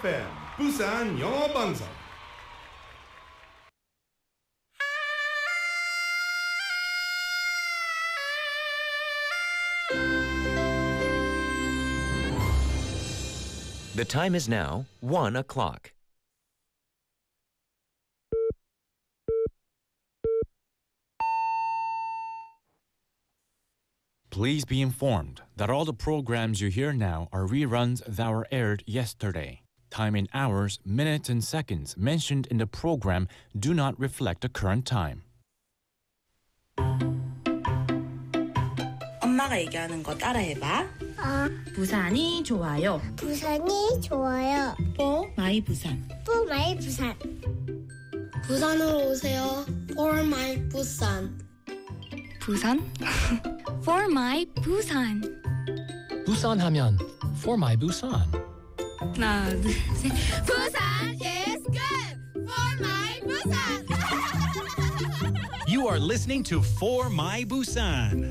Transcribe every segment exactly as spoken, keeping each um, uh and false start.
에프엠 부산 영어 방송. The time is now one o'clock. Please be informed that all the programs you hear now are reruns that were aired yesterday. Time in hours, minutes, and seconds mentioned in the program do not reflect the current time. 엄마가 얘기하는 거 따라해봐. 아, 부산이 좋아요. 부산이 좋아요. For my 부산. For my 부산. 부산으로 오세요. For my 부산. 부산? For my 부산. 부산 하면 For my Busan. 하나, 둘, 셋. 부산 is good. For my 부산. You are listening to For My Busan.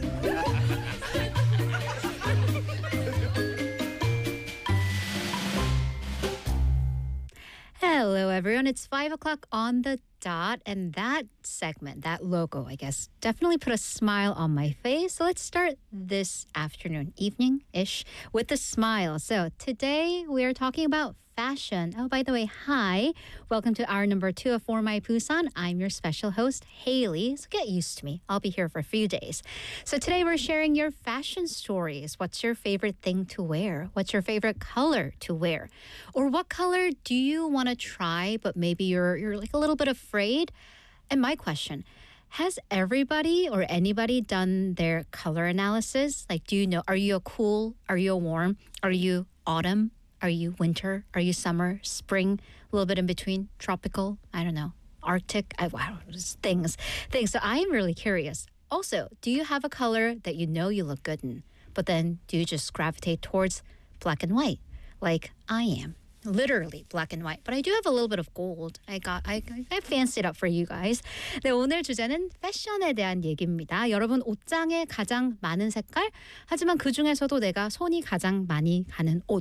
Hello, everyone. It's five o'clock on the dot, and that segment, that logo, I guess, definitely put a smile on my face. So let's start this afternoon, evening-ish, with a smile. So today we are talking about fashion. Oh, by the way, hi. Welcome to hour number two of For My Busan. I'm your special host, Haley. So get used to me. I'll be here for a few days. So today we're sharing your fashion stories. What's your favorite thing to wear? What's your favorite color to wear? Or what color do you want to try, but maybe you're you're like a little bit afraid? And my question, has everybody or anybody done their color analysis? Like, do you know, are you a cool? Are you a warm? Are you autumn? Are you winter? Are you summer, spring, a little bit in between, tropical? I don't know, Arctic? I, wow, just things, things. So I am really curious. Also, do you have a color that you know you look good in, but then do you just gravitate towards black and white, like I am? Literally black and white. But I do have a little bit of gold. I got, I, I fancied up for you guys. 네, 오늘 주제는 패션에 대한 얘기입니다. 여러분 옷장에 가장 많은 색깔, 하지만 그 중에서도 내가 손이 가장 많이 가는 옷.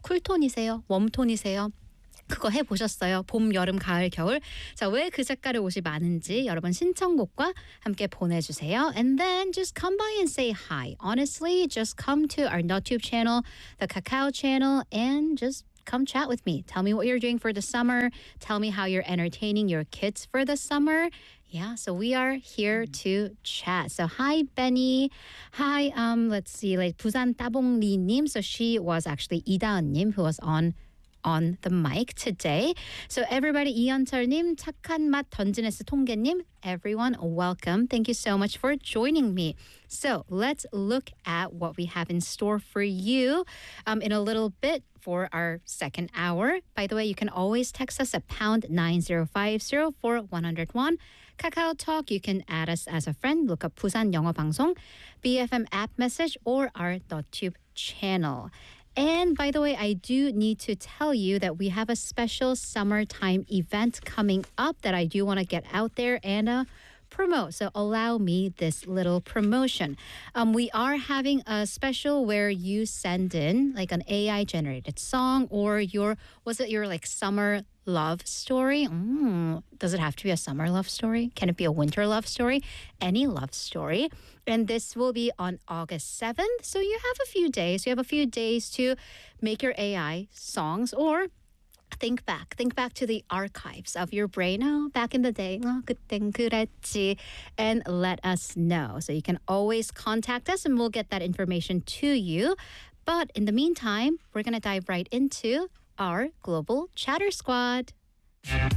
쿨톤이세요? 웜톤이세요? 그거 해보셨어요? 봄, 여름, 가을, 겨울. 자, 왜 그 색깔의 옷이 많은지 여러분 신청곡과 함께 보내주세요. And then just come by and say hi. Honestly, just come to our NotTube channel, the Kakao channel, and just come chat with me. Tell me what you're doing for the summer. Tell me how you're entertaining your kids for the summer. Yeah, so we are here to chat. So hi, Benny. Hi, um, let's see, like 부산 따봉리님. So she was actually 이다은님 who was on on the mic today. So everybody, 이현철님, 착한 맛 던지네스 통계님, everyone, welcome. Thank you so much for joining me. So let's look at what we have in store for you um, in a little bit for our second hour. By the way, you can always text us at pound nine zero five zero for one oh one. Kakao Talk, you can add us as a friend. Look up 부산 영어 방송, B F M app message, or our NotTube channel. And by the way, I do need to tell you that we have a special summertime event coming up that I do want to get out there and uh, promote. So allow me this little promotion. Um, we are having a special where you send in like an A I generated song or your, was it your like summer love story? Mm, does it have to be a summer love story? Can it be a winter love story? Any love story. And this will be on August seventh. So you have a few days. You have a few days to make your A I songs or think back. Think back to the archives of your brain. Oh, back in the day. Oh, 그땐 그랬지. And let us know. So you can always contact us and we'll get that information to you. But in the meantime, we're going to dive right into our Global Chatter Squad.